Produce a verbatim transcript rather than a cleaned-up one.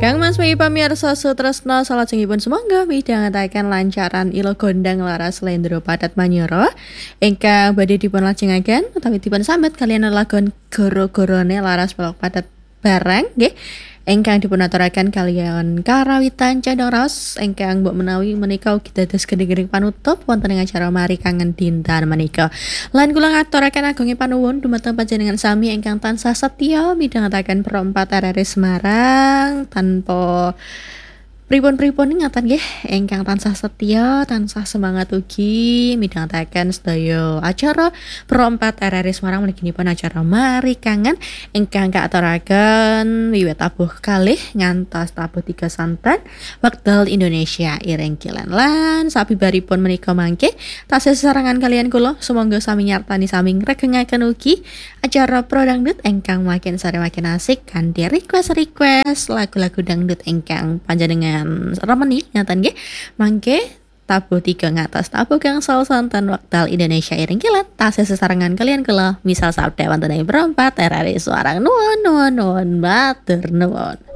Kangmas mi pamirsa sutresna salajengipun sumangga midhangetaken lancaran ilo gondang laras slendro padat manyara ingkang badhe dipun lajengaken utawi dipun sambat kaliyan lelagon goro-gorone laras pelok padat barang nggih ingkang dipun aturaken kaliyan karawitan condong raos ingkang mbok menawi menika ugi dados gending-gending panutup wonten ing acara mari kangen dinten menika. Lan kula ngaturaken agunging panuwun dumateng panjenengan sami ingkang tansah setya midhangetaken perempat R R I Semarang tanpa pripun-pripun ingatan nggih ingkang tansah setya tansah semangat ugi midhangetaken sedaya acara perempat R R I Semarang mliginipun acara mari kangen ingkang kaaturaken wiwit tabuh kalih ngantos tabuh tiga santen wekdal Indonesia iring kilen lan sabibaripun menika mangke tasih sesarengan kalian kula sumangga sami nyartani sami ngregengaken ugi acara Pro Dangdut ingkang makin sare makin asik kanthi request-request lagu-lagu dangdut ingkang panjenengan remeni ngaten nggih mangke tabuh tiga ngatos tabuh gangsal santen wekdal Indonesia iring kilat tasih sesarengan kalian kula misal sabda wonten ing perempat R R I Semarang nuwun nuwun nuwun matur nuwun.